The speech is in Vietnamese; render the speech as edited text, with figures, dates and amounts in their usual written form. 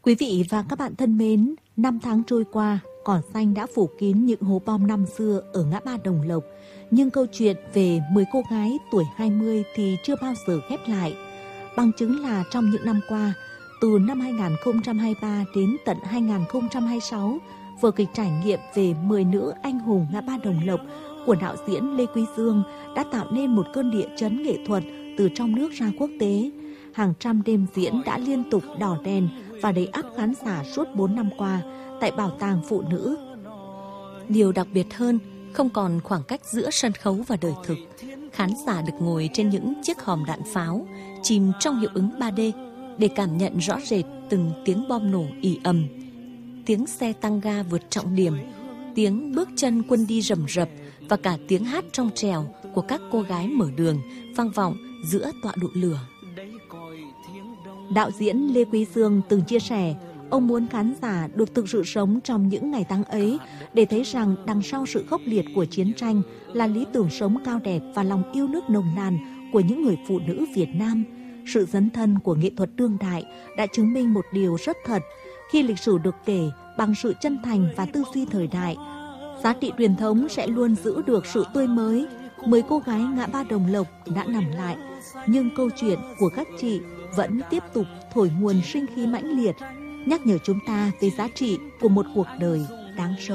Quý vị và các bạn thân mến, năm tháng trôi qua, cỏ xanh đã phủ kín những hố bom năm xưa ở ngã ba Đồng Lộc. Nhưng câu chuyện về 10 cô gái tuổi 20 thì chưa bao giờ khép lại. Bằng chứng là trong những năm qua, từ năm 2023 đến tận 2026, vở kịch trải nghiệm về 10 nữ anh hùng ngã ba Đồng Lộc của đạo diễn Lê Quý Dương đã tạo nên một cơn địa chấn nghệ thuật từ trong nước ra quốc tế. Hàng trăm đêm diễn đã liên tục đỏ đèn và đầy ắp khán giả suốt 4 năm qua tại Bảo tàng Phụ nữ. Điều đặc biệt hơn, không còn khoảng cách giữa sân khấu và đời thực. Khán giả được ngồi trên những chiếc hòm đạn pháo, chìm trong hiệu ứng 3D để cảm nhận rõ rệt từng tiếng bom nổ ì ầm, tiếng xe tăng ga vượt trọng điểm, tiếng bước chân quân đi rầm rập và cả tiếng hát trong trèo của các cô gái mở đường vang vọng giữa tọa độ lửa. Đạo diễn Lê Quý Dương từng chia sẻ, ông muốn khán giả được thực sự sống trong những ngày tháng ấy để thấy rằng đằng sau sự khốc liệt của chiến tranh là lý tưởng sống cao đẹp và lòng yêu nước nồng nàn của những người phụ nữ Việt Nam. Sự dấn thân của nghệ thuật đương đại đã chứng minh một điều rất thật, khi lịch sử được kể bằng sự chân thành và tư duy thời đại, giá trị truyền thống sẽ luôn giữ được sự tươi mới. 10 cô gái ngã ba Đồng Lộc đã nằm lại, nhưng câu chuyện của các chị vẫn tiếp tục thổi nguồn sinh khí mãnh liệt, nhắc nhở chúng ta về giá trị của một cuộc đời đáng sống.